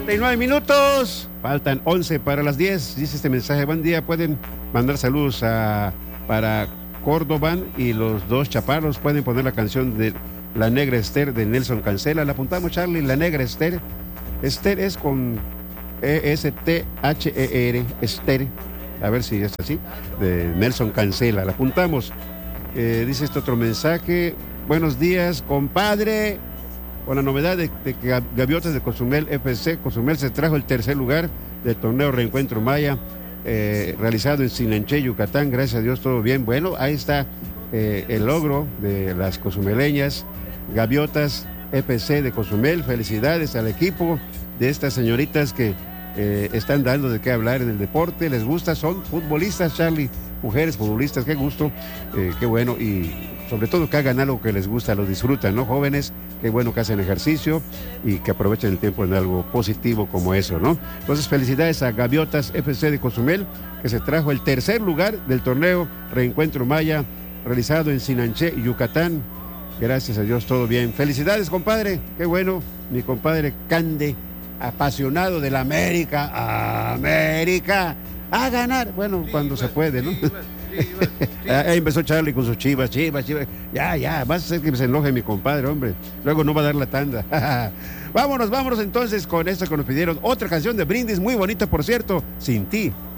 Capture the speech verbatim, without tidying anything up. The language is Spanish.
treinta y nueve minutos, faltan once para las diez. Dice este mensaje: buen día, pueden mandar saludos a, para Córdoba y los dos chaparros. Pueden poner la canción de La Negra Esther de Nelson Cancela. La apuntamos, Charlie. La Negra Esther. Esther es con E S T H E R, Esther. A ver si es así, de Nelson Cancela. La apuntamos. Eh, dice este otro mensaje: buenos días, compadre. Con la novedad de, de que Gaviotas de Cozumel F C, Cozumel se trajo el tercer lugar del torneo Reencuentro Maya, eh, realizado en Sinanché, Yucatán. Gracias a Dios, todo bien. Bueno, ahí está eh, el logro de las cozumeleñas, Gaviotas F C de Cozumel. Felicidades al equipo de estas señoritas que eh, están dando de qué hablar en el deporte. Les gusta, son futbolistas, Charlie, mujeres futbolistas, qué gusto, eh, qué bueno, y sobre todo que hagan algo que les gusta, lo disfrutan, ¿no? Jóvenes, qué bueno que hacen ejercicio y que aprovechen el tiempo en algo positivo como eso, ¿no? Entonces, felicidades a Gaviotas F C de Cozumel, que se trajo el tercer lugar del torneo Reencuentro Maya, realizado en Sinanché, Yucatán. Gracias a Dios, todo bien. Felicidades, compadre, qué bueno, mi compadre Cande, apasionado de la América, América, a ganar, bueno, cuando se puede, ¿no? Ahí empezó Charlie con sus chivas, chivas, chivas. Ya, ya, vas a hacer que se enoje mi compadre, hombre. Luego no va a dar la tanda. Vámonos, vámonos entonces con esto que nos pidieron. Otra canción de Brindis, muy bonita, por cierto, Sin Ti.